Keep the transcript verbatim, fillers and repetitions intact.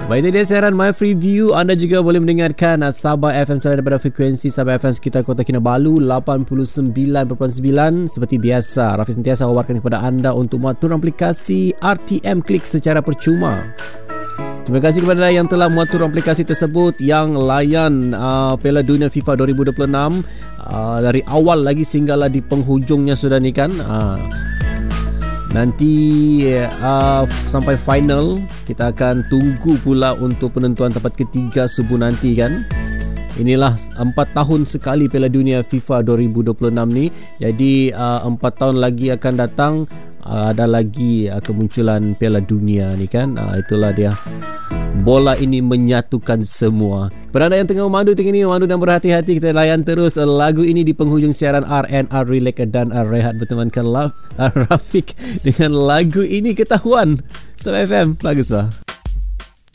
Baik, itu dia siaran My Free View. Anda juga boleh mendengarkan Sabah F M selain daripada frekuensi Sabah F M sekitar Kota Kinabalu lapan puluh sembilan perpuluhan sembilan. Seperti biasa, Rafi sentiasa mewawarkan kepada anda untuk muatur aplikasi R T M Klik secara percuma. Terima kasih kepada yang telah muatur aplikasi tersebut, yang layan uh, Piala Dunia FIFA dua ribu dua puluh enam uh, dari awal lagi sehinggalah di penghujungnya sudah ni kan. Uh, nanti uh, sampai final kita akan tunggu pula untuk penentuan tempat ketiga subuh nanti kan. Inilah empat tahun sekali Piala Dunia FIFA dua ribu dua puluh enam ni. Jadi uh, empat tahun lagi akan datang, uh, ada lagi uh, kemunculan Piala Dunia ni kan. Uh, itulah dia. Bola ini menyatukan semua. Kepada anda yang tengah memandu tengah ini, memandu dan berhati-hati, kita layan terus lagu ini di penghujung siaran R N R Relax dan Rehat bertemankan Rafiq dengan lagu ini Ketahuan. Sabah F M, bagus bah.